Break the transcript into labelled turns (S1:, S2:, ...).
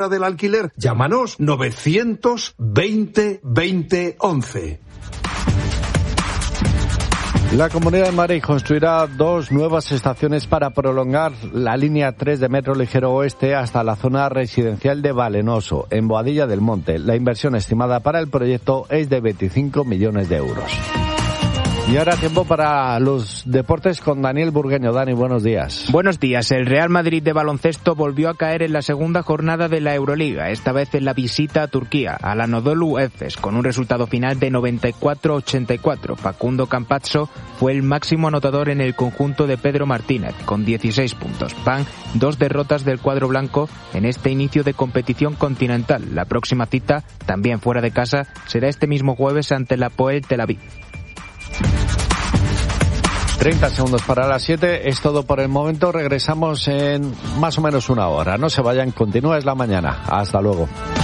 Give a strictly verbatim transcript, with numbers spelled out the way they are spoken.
S1: del alquiler. Llámanos novecientos veinte veinte once.
S2: La Comunidad de Madrid construirá dos nuevas estaciones para prolongar la línea tres de Metro Ligero Oeste hasta la zona residencial de Valenoso, en Boadilla del Monte. La inversión estimada para el proyecto es de veinticinco millones de euros. Y ahora tiempo para los deportes con Daniel Burgueño. Dani, buenos días.
S3: Buenos días. El Real Madrid de baloncesto volvió a caer en la segunda jornada de la Euroliga, esta vez en la visita a Turquía, al Anadolu Efes, con un resultado final de noventa y cuatro a ochenta y cuatro. Facundo Campazzo fue el máximo anotador en el conjunto de Pedro Martínez, con dieciséis puntos. Van dos derrotas del cuadro blanco en este inicio de competición continental. La próxima cita, también fuera de casa, será este mismo jueves ante la Hapoel Tel Aviv.
S2: treinta segundos para las siete, es todo por el momento. Regresamos en más o menos una hora. No se vayan, continúa, es la mañana. Hasta luego.